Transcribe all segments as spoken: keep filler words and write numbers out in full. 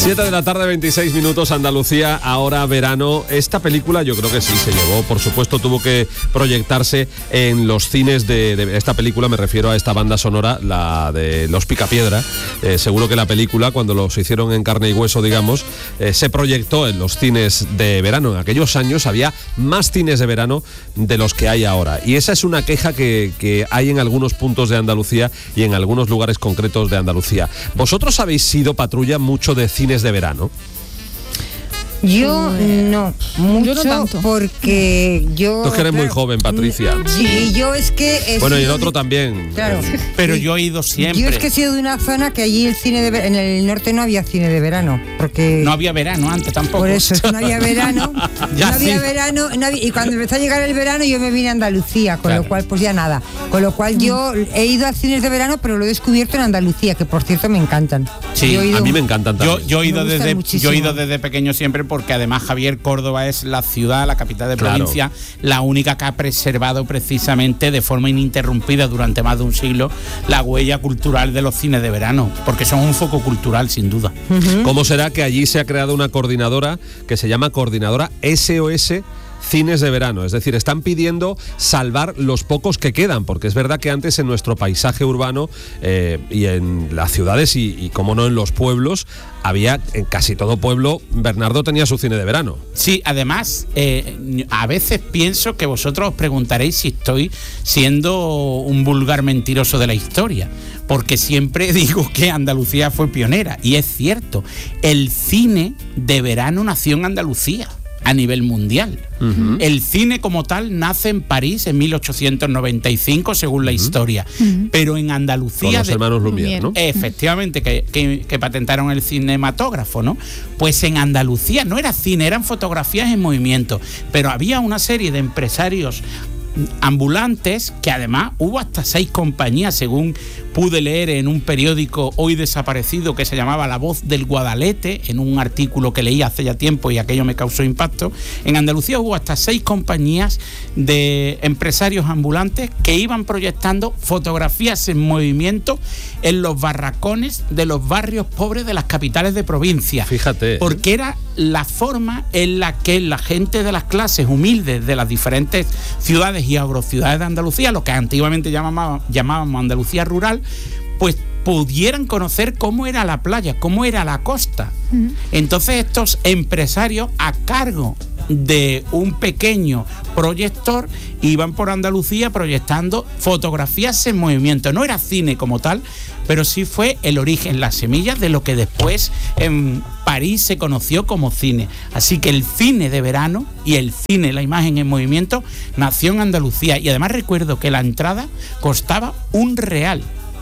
siete de la tarde, veintiséis minutos, Andalucía, ahora verano. Esta película yo creo que sí se llevó, por supuesto tuvo que proyectarse en los cines de, de esta película, me refiero a esta banda sonora, la de Los Picapiedra. Eh, seguro que la película, cuando los hicieron en carne y hueso, digamos, eh, se proyectó en los cines de verano. En aquellos años había más cines de verano de los que hay ahora. Y esa es una queja que, que hay en algunos puntos de Andalucía y en algunos lugares concretos de Andalucía. ¿Vosotros habéis sido, Patrulla, mucho de cines de verano? Yo no, mucho, yo no tanto. Porque yo... Tú que eres claro, muy joven, Patricia. Sí, yo es que... Bueno, y el otro también. Claro. Pero yo he ido siempre. Yo es que he sido de una zona que allí el cine de en el norte no había cine de verano, porque... No había verano antes tampoco. Por eso, es que no había verano. ya no había sí. verano, no había, y cuando empezó a llegar el verano yo me vine a Andalucía, con claro. lo cual pues ya nada. Con lo cual yo he ido a cines de verano, pero lo he descubierto en Andalucía, que por cierto me encantan. Sí, ido, a mí me encantan también. Yo, yo, he ido desde, yo he ido desde pequeño siempre, porque además Javier, Córdoba es la ciudad, la capital de claro. provincia, la única que ha preservado precisamente de forma ininterrumpida durante más de un siglo la huella cultural de los cines de verano, porque son un foco cultural sin duda. Uh-huh. ¿Cómo será que allí se ha creado una coordinadora que se llama Coordinadora S O S Cines de Verano? Es decir, están pidiendo salvar los pocos que quedan, porque es verdad que antes en nuestro paisaje urbano eh, y en las ciudades y, y como no en los pueblos, había en casi todo pueblo, Bernardo tenía su cine de verano. Sí, además, eh, a veces pienso que vosotros os preguntaréis si estoy siendo un vulgar mentiroso de la historia, porque siempre digo que Andalucía fue pionera, y es cierto, el cine de verano nació en Andalucía a nivel mundial. Uh-huh. El cine como tal nace en París en mil ochocientos noventa y cinco, según la uh-huh. historia, uh-huh. pero en Andalucía... Con los de, hermanos Lumière, ¿no? Efectivamente, que, que, que patentaron el cinematógrafo, ¿no? Pues en Andalucía no era cine, eran fotografías en movimiento, pero había una serie de empresarios ambulantes, que además hubo hasta seis compañías, según pude leer en un periódico hoy desaparecido que se llamaba La Voz del Guadalete, en un artículo que leí hace ya tiempo y aquello me causó impacto. En Andalucía hubo hasta seis compañías de empresarios ambulantes que iban proyectando fotografías en movimiento en los barracones de los barrios pobres de las capitales de provincia. Fíjate. Porque era la forma en la que la gente de las clases humildes de las diferentes ciudades y agrociudades de Andalucía, lo que antiguamente llamábamos, llamábamos Andalucía rural, pues pudieran conocer cómo era la playa, cómo era la costa. Uh-huh. Entonces estos empresarios, a cargo de un pequeño proyector, iban por Andalucía proyectando fotografías en movimiento. No era cine como tal, pero sí fue el origen, las semillas de lo que después en París se conoció como cine. Así que el cine de verano y el cine, la imagen en movimiento, nació en Andalucía. Y además recuerdo que la entrada costaba un real.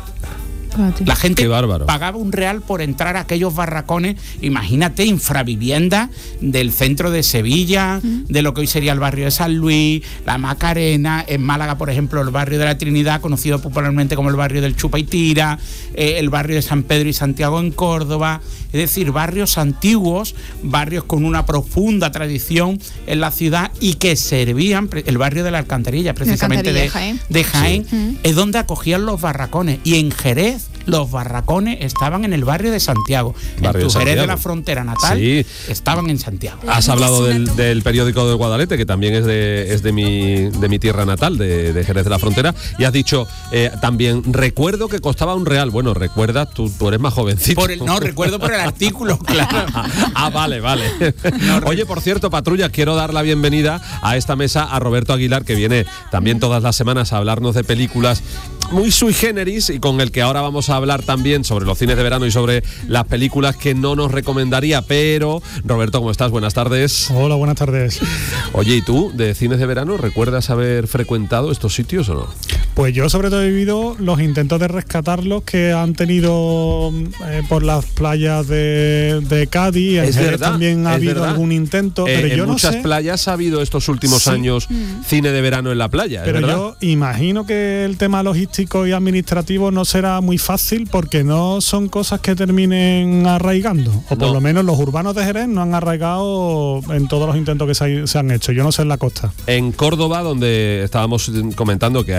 La gente pagaba un real por entrar a aquellos barracones, imagínate, infraviviendas del centro de Sevilla, uh-huh. de lo que hoy sería el barrio de San Luis, la Macarena, en Málaga, por ejemplo, el barrio de la Trinidad, conocido popularmente como el barrio del Chupa y Tira, eh, el barrio de San Pedro y Santiago en Córdoba, es decir, barrios antiguos, barrios con una profunda tradición en la ciudad y que servían, el barrio de la Alcantarilla, precisamente de Jaén, de Jaén sí. uh-huh. es donde acogían los barracones, y en Jerez los barracones estaban en el barrio de Santiago. Barrio en tu de Jerez Santiago. de la frontera natal sí. estaban en Santiago. Has hablado del, del periódico del Guadalete, que también es de, es de, mi, de mi tierra natal, de, de Jerez de la Frontera, y has dicho eh, también, recuerdo que costaba un real. Bueno, recuerda, tú, tú eres más jovencito. Por el, no, recuerdo por el artículo, claro. Ah, vale, vale. No, Oye, por cierto, Patrulla, quiero dar la bienvenida a esta mesa a Roberto Aguilar, que viene también todas las semanas a hablarnos de películas muy sui generis, y con el que ahora vamos a hablar también sobre los cines de verano y sobre las películas que no nos recomendaría. Pero, Roberto, ¿cómo estás? Buenas tardes. Hola, buenas tardes. Oye, ¿y tú, de cines de verano, recuerdas haber frecuentado estos sitios o no? Pues yo sobre todo he vivido los intentos de rescatarlos que han tenido eh, por las playas de, de Cádiz. En es Jerez verdad, también ha habido verdad. algún intento, eh, pero en yo no muchas sé. playas ha habido estos últimos sí. años mm. cine de verano en la playa. Pero ¿verdad? yo imagino que el tema logístico y administrativo no será muy fácil, porque no son cosas que terminen arraigando, o por no. lo menos los urbanos de Jerez no han arraigado en todos los intentos que se, se han hecho. Yo no sé en la costa. En Córdoba, donde estábamos comentando que hay mucha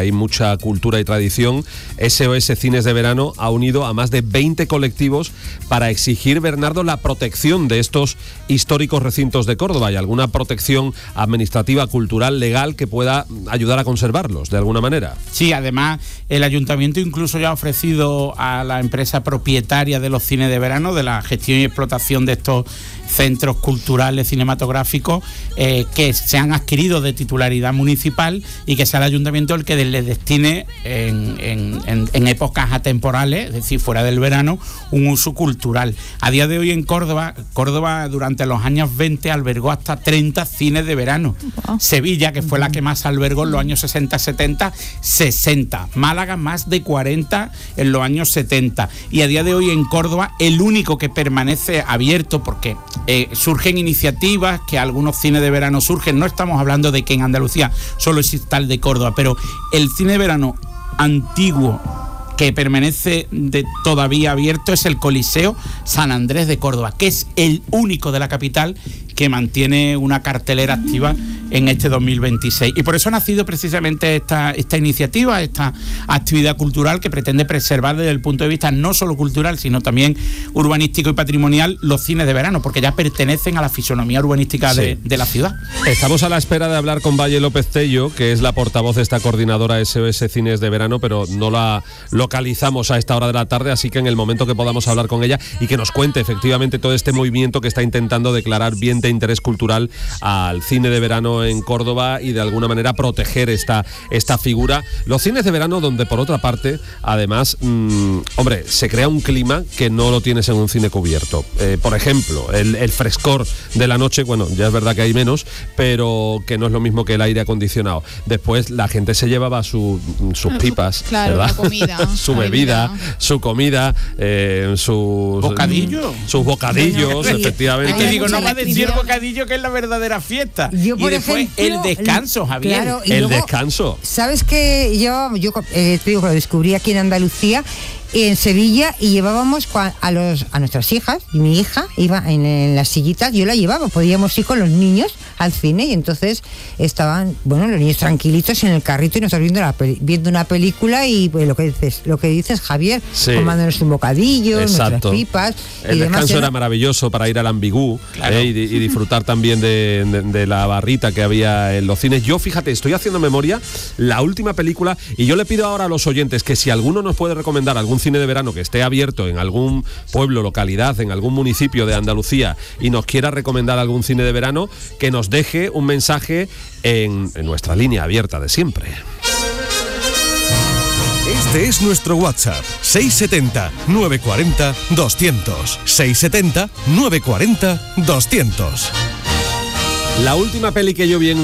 nuestra cultura y tradición, S O S Cines de Verano ha unido a más de veinte colectivos para exigir, Bernardo, la protección de estos históricos recintos de Córdoba y alguna protección administrativa, cultural, legal que pueda ayudar a conservarlos de alguna manera. Sí, además el ayuntamiento incluso ya ha ofrecido a la empresa propietaria de los cines de verano, de la gestión y explotación de estos centros culturales cinematográficos, eh, que se han adquirido de titularidad municipal y que sea el ayuntamiento el que les destine en, en, en, en épocas atemporales, es decir, fuera del verano, un uso cultural. A día de hoy en Córdoba, Córdoba durante los años veinte albergó hasta treinta cines de verano. Wow. Sevilla, que fue la que más albergó en los años sesenta setenta, sesenta. Málaga, más de cuarenta en los años setenta. Y a día de hoy en Córdoba, el único que permanece abierto, porque Eh, surgen iniciativas, que algunos cines de verano surgen, no estamos hablando de que en Andalucía solo exista el de Córdoba, pero el cine de verano antiguo que permanece de, todavía abierto es el Coliseo San Andrés de Córdoba, que es el único de la capital que mantiene una cartelera activa en este dos mil veintiséis. Y por eso ha nacido precisamente esta, esta iniciativa, esta actividad cultural que pretende preservar desde el punto de vista no solo cultural, sino también urbanístico y patrimonial los cines de verano, porque ya pertenecen a la fisonomía urbanística sí. de, de la ciudad. Estamos a la espera de hablar con Valle López Tello, que es la portavoz de esta coordinadora S O S Cines de Verano, pero no la localizamos a esta hora de la tarde, así que en el momento que podamos hablar con ella y que nos cuente efectivamente todo este movimiento que está intentando declarar bien de interés cultural al cine de verano en Córdoba y de alguna manera proteger esta, esta figura. Los cines de verano donde por otra parte, además, mmm, hombre, se crea un clima que no lo tienes en un cine cubierto. Eh, por ejemplo, el, el frescor de la noche, bueno, ya es verdad que hay menos, pero que no es lo mismo que el aire acondicionado. Después la gente se llevaba su, sus pipas, claro, ¿verdad? La comida, su bebida, bebida, su comida, eh, sus bocadillo, sus bocadillos, efectivamente. Es que digo, no va a decir bocadillo, que es la verdadera fiesta. Yo, por y después ejemplo, el descanso, Javier. Claro, el luego, descanso. ¿Sabes qué? Yo, yo eh, te digo que lo descubrí aquí en Andalucía, en Sevilla, y llevábamos a los a nuestras hijas, y mi hija iba en, en las sillitas, yo la llevaba, podíamos ir con los niños al cine y entonces estaban, bueno, los niños tranquilitos en el carrito y nosotros viendo, la peli, viendo una película y pues, lo que dices, lo que dices, Javier, sí. tomándonos un bocadillo, exacto. nuestras pipas. El y descanso demás, era maravilloso para ir al Ambigú, claro. eh, y, y disfrutar también de, de, de la barrita que había en los cines. Yo, fíjate, estoy haciendo memoria, la última película, y yo le pido ahora a los oyentes que si alguno nos puede recomendar algún cine de verano que esté abierto en algún pueblo, localidad, en algún municipio de Andalucía y nos quiera recomendar algún cine de verano, que nos deje un mensaje en, en nuestra línea abierta de siempre. Este es nuestro WhatsApp, seis setenta, nueve cuarenta, doscientos, seis setenta, nueve cuarenta, doscientos. La última peli que yo vi en